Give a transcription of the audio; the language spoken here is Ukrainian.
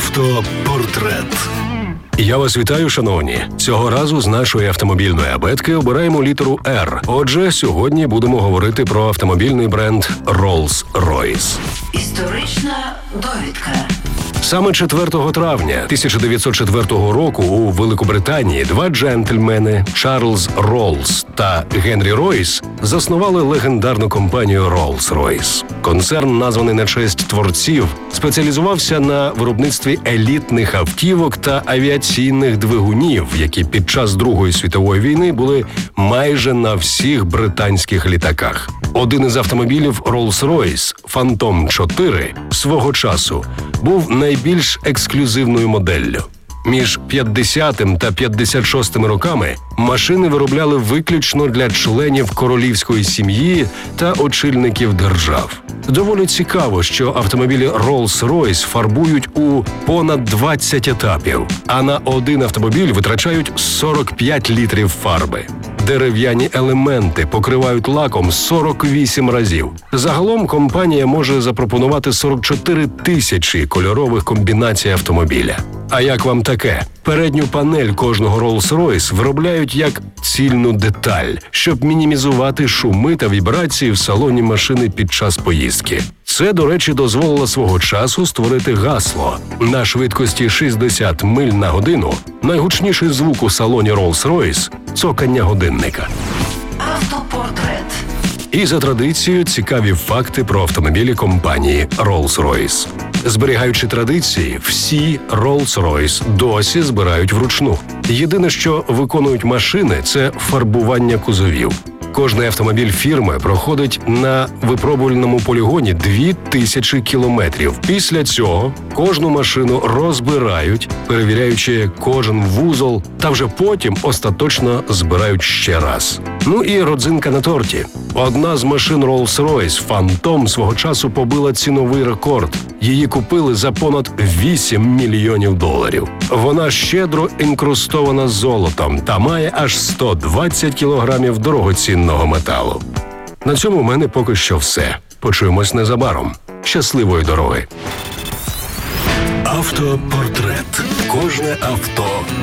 Автопортрет. Я вас вітаю, шановні. Цього разу з нашої автомобільної абетки обираємо літеру «Р». Отже, сьогодні будемо говорити про автомобільний бренд Rolls-Royce. Історична довідка. Саме 4 травня 1904 року у Великобританії два джентльмени Чарльз Роллс та Генрі Ройс заснували легендарну компанію Rolls-Royce. Концерн, названий на честь творців, спеціалізувався на виробництві елітних автівок та авіаційних двигунів, які під час Другої світової війни були майже на всіх британських літаках. Один із автомобілів Rolls-Royce Phantom 4 свого часу був найбільш ексклюзивною моделлю. Між 50-м та 56-ми роками машини виробляли виключно для членів королівської сім'ї та очільників держав. Доволі цікаво, що автомобілі Rolls-Royce фарбують у понад 20 етапів, а на один автомобіль витрачають 45 літрів фарби. Дерев'яні елементи покривають лаком 48 разів. Загалом компанія може запропонувати 44 тисячі кольорових комбінацій автомобіля. А як вам таке? Передню панель кожного Rolls-Royce виробляють як цільну деталь, щоб мінімізувати шуми та вібрації в салоні машини під час поїздки. Це, до речі, дозволило свого часу створити гасло. На швидкості 60 миль на годину найгучніший звук у салоні Rolls-Royce – цокання годинника. Автопортрет. І за традицією цікаві факти про автомобілі компанії Rolls-Royce. Зберігаючи традиції, всі Rolls-Royce досі збирають вручну. Єдине, що виконують машини – це фарбування кузовів. Кожний автомобіль фірми проходить на випробувальному полігоні 2000 кілометрів. Після цього кожну машину розбирають, перевіряючи кожен вузол, та вже потім остаточно збирають ще раз. Ну і родзинка на торті. Одна з машин Rolls-Royce Phantom свого часу побила ціновий рекорд. Її купили за понад 8 мільйонів доларів. Вона щедро інкрустована золотом та має аж 120 кілограмів дорогоцінного металу. На цьому в мене поки що все. Почуємось незабаром. Щасливої дороги! Автопортрет. Кожне авто